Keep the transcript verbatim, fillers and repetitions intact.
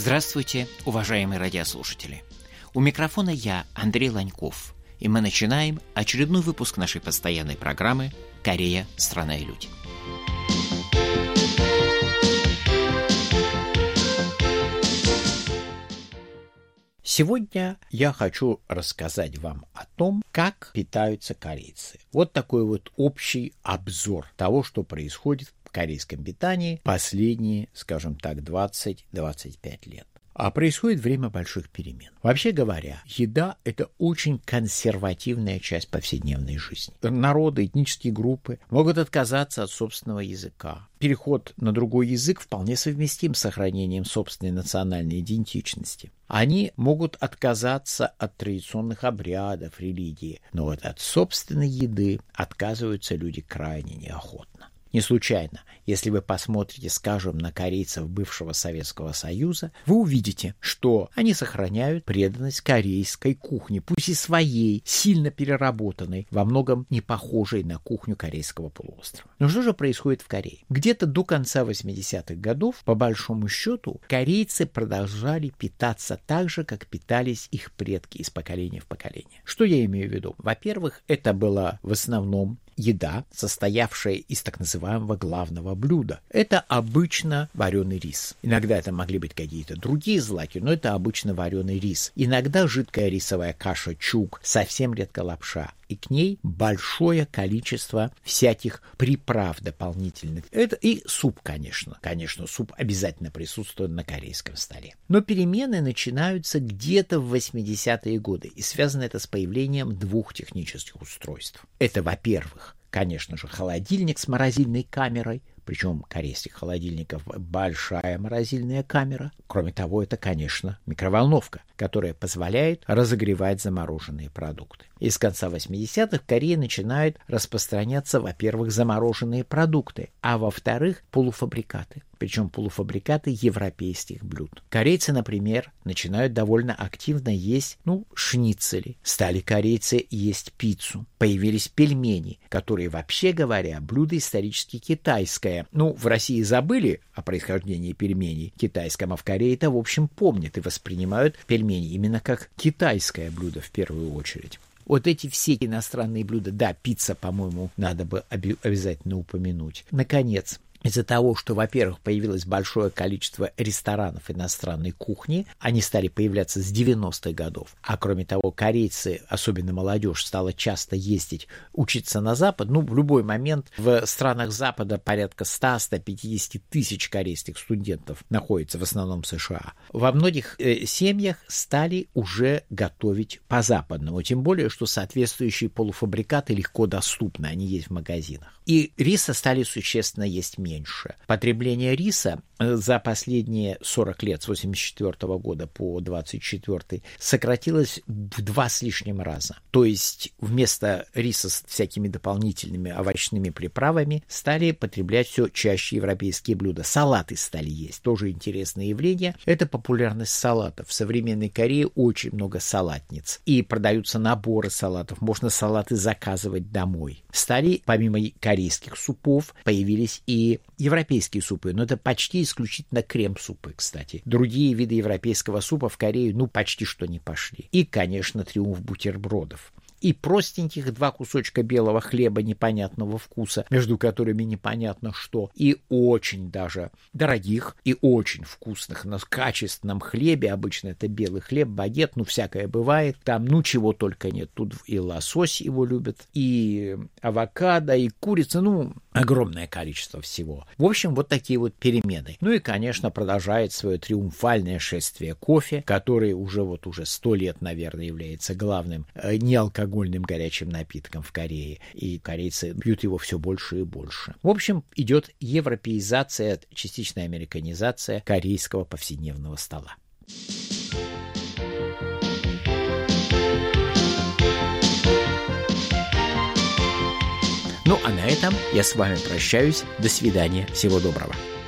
Здравствуйте, уважаемые радиослушатели! У микрофона я, Андрей Ланьков, и мы начинаем очередной выпуск нашей постоянной программы «Корея. Страна и люди». Сегодня я хочу рассказать вам о том, как питаются корейцы. Вот такой вот общий обзор того, что происходит в корейском питании последние, скажем так, двадцать-двадцать пять лет. А происходит время больших перемен. Вообще говоря, еда – это очень консервативная часть повседневной жизни. Народы, этнические группы могут отказаться от собственного языка. Переход на другой язык вполне совместим с сохранением собственной национальной идентичности. Они могут отказаться от традиционных обрядов, религии, но вот от собственной еды отказываются люди крайне неохотно. Не случайно, если вы посмотрите, скажем, на корейцев бывшего Советского Союза, вы увидите, что они сохраняют преданность корейской кухне, пусть и своей, сильно переработанной, во многом не похожей на кухню корейского полуострова. Но что же происходит в Корее? Где-то до конца восьмидесятых годов, по большому счету, корейцы продолжали питаться так же, как питались их предки из поколения в поколение. Что я имею в виду? Во-первых, это было в основном еда, состоявшая из так называемого главного блюда. Это обычно вареный рис. Иногда это могли быть какие-то другие злаки, но это обычно вареный рис. Иногда жидкая рисовая каша чук, совсем редко лапша. И к ней большое количество всяких приправ дополнительных. Это и суп, конечно. Конечно, суп обязательно присутствует на корейском столе. Но перемены начинаются где-то в восьмидесятые годы. И связано это с появлением двух технических устройств. Это, во-первых, конечно же, холодильник с морозильной камерой. Причем корейских холодильников большая морозильная камера. Кроме того, это, конечно, микроволновка, которая позволяет разогревать замороженные продукты. И с конца восьмидесятых в Корее начинают распространяться, во-первых, замороженные продукты, а во-вторых, полуфабрикаты. Причем полуфабрикаты европейских блюд. Корейцы, например, начинают довольно активно есть, ну, шницели. Стали корейцы есть пиццу. Появились пельмени, которые, вообще говоря, блюдо исторически китайское. Ну, в России забыли о происхождении пельменей китайском, а в Корее это, в общем, помнят и воспринимают пельмени именно как китайское блюдо в первую очередь. Вот эти все иностранные блюда, да, пицца, по-моему, надо бы обязательно упомянуть. Наконец, из-за того, что, во-первых, появилось большое количество ресторанов иностранной кухни, они стали появляться с девяностых годов, а кроме того, корейцы, особенно молодежь, стала часто ездить, учиться на Запад. Ну, в любой момент в странах Запада порядка ста-ста пятидесяти тысяч корейских студентов находится, в основном в США. Во многих э, семьях стали уже готовить по-западному, тем более, что соответствующие полуфабрикаты легко доступны, они есть в магазинах. И риса стали существенно есть меньше. Меньше. Потребление риса за последние сорок лет, с восемьдесят четвёртого года по двадцать четвёртый, сократилось в два с лишним раза. То есть вместо риса с всякими дополнительными овощными приправами стали потреблять все чаще европейские блюда. Салаты стали есть. Тоже интересное явление. Это популярность салатов. В современной Корее очень много салатниц. И продаются наборы салатов. Можно салаты заказывать домой. Стали, помимо корейских супов, появились и европейские супы, но это почти исключительно крем-супы, кстати. Другие виды европейского супа в Корею, ну, почти что не пошли. И, конечно, триумф бутербродов. И простеньких два кусочка белого хлеба непонятного вкуса, между которыми непонятно что, и очень даже дорогих и очень вкусных на качественном хлебе, обычно это белый хлеб, багет, ну всякое бывает, там ну чего только нет, тут и лосось его любят, и авокадо, и курица, ну огромное количество всего. В общем, вот такие вот перемены. Ну и, конечно, продолжает свое триумфальное шествие кофе, который уже вот уже сто лет, наверное, является главным э, неалкогольным горячим напитком в Корее, и корейцы пьют его все больше и больше. В общем, идет европеизация, частичная американизация корейского повседневного стола. Ну, а на этом я с вами прощаюсь. До свидания. Всего доброго.